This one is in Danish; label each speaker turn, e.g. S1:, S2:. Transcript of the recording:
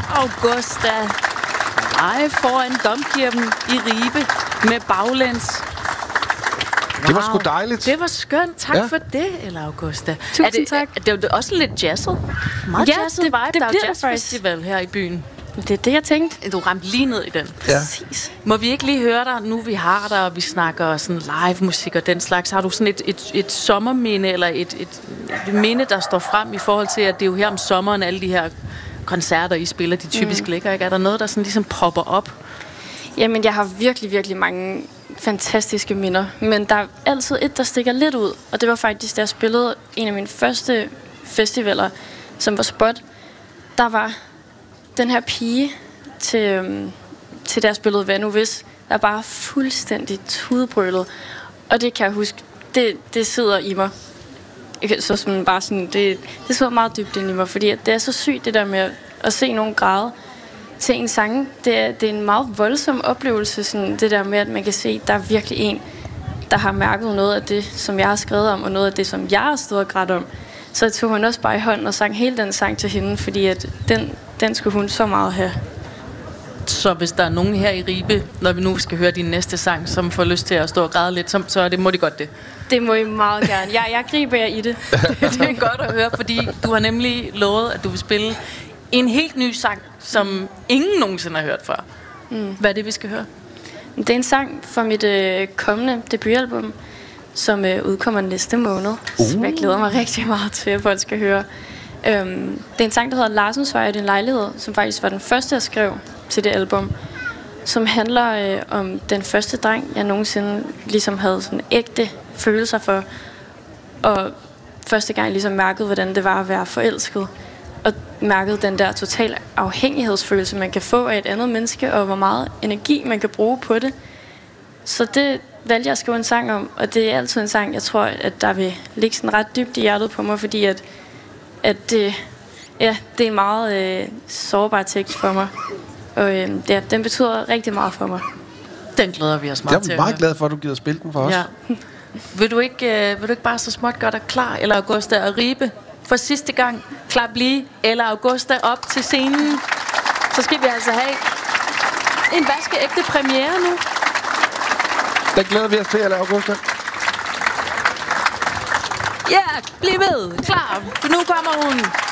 S1: Augusta. Live foran Domkirken i Ribe med baglæns.
S2: Det var sgu dejligt.
S1: Det var skønt. Tak for det, Ella Augusta.
S3: Tusind tak.
S1: Det er også lidt jazzet. Meget jazzet vibe.
S3: Det
S1: der er
S3: bliver
S1: jo jazzfestival her i byen.
S3: Det er det, jeg tænkte.
S1: Du ramte lige ned i den.
S3: Præcis.
S1: Må vi ikke lige høre dig, nu vi har dig, og vi snakker sådan live musik og den slags. Har du sådan et sommerminde, eller et minde, der står frem i forhold til, at det er jo her om sommeren, alle de her koncerter, I spiller, de typisk ligger, ikke? Er der noget, der sådan ligesom popper op?
S3: Jamen, jeg har virkelig, virkelig mange fantastiske minder. Men der er altid et, der stikker lidt ud. Og det var faktisk, da jeg spillede en af mine første festivaler, som var Spot. Der var den her pige til der spillede Hvad nu hvis, der bare fuldstændig tudbrølet. Og det kan jeg huske, det sidder i mig. Så sådan bare sådan, det sidder meget dybt ind i mig, fordi det er så sygt det der med at se nogen græde til en sang. Det er en meget voldsom oplevelse, sådan det der med, at man kan se, at der er virkelig en, der har mærket noget af det, som jeg har skrevet om, og noget af det, som jeg har stået og grædt om. Så jeg tog hun også bare i hånden og sang hele den sang til hende, fordi at den skulle hun så meget have.
S1: Så hvis der er nogen her i Ribe, når vi nu skal høre din næste sang, som får lyst til at stå og græde lidt, så må de godt det.
S3: Det må I meget gerne. Jeg griber jer i det.
S1: Det er godt at høre, fordi du har nemlig lovet, at du vil spille en helt ny sang, som ingen nogensinde har hørt før. Hvad er det, vi skal høre?
S3: Det er en sang fra mit kommende debutalbum, som udkommer næste måned. Så jeg glæder mig rigtig meget til, at folk skal høre. Det er en sang, der hedder Larsens Vej i din lejlighed, som faktisk var den første, jeg skrev til det album, som handler om den første dreng, jeg nogensinde ligesom havde sådan ægte følelser for, og første gang ligesom mærkede, hvordan det var at være forelsket, og mærkede den der total afhængighedsfølelse, man kan få af et andet menneske, og hvor meget energi man kan bruge på det. Så det valgte jeg at skrive en sang om, og det er altid en sang, jeg tror, at der vil ligge sådan ret dybt i hjertet på mig, fordi at det er en meget sårbar tekst for mig. Og den betyder rigtig meget for mig.
S1: Den glæder vi os meget til.
S2: Jeg er meget glad for, at du gider spille den for os.
S1: Ja. Vil du ikke bare så småt gøre dig klar, eller Augusta og Ribe, for sidste gang? Klap lige, eller Augusta op til scenen. Så skal vi altså have en vaskeægte premiere nu.
S2: Der glæder vi os til, eller Augusta?
S1: Ja, bliv ved. Klar, for nu kommer hun.